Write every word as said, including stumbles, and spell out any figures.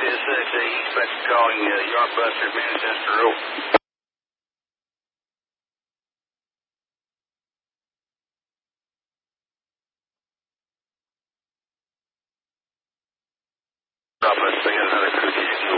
is six, he expects calling uh, Yardbuster, Manchester Road. Drop us, they got another crew.